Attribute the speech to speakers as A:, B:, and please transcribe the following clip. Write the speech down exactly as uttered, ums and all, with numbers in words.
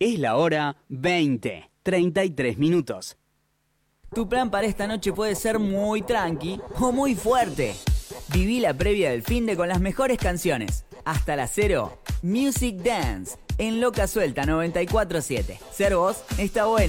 A: Es la hora veinte, treinta y tres minutos.
B: Tu plan para esta noche puede ser muy tranqui o muy fuerte. Viví la previa del finde con las mejores canciones. Hasta las cero, Music Dance, en Loca Suelta noventa y cuatro siete. Ser vos está bueno.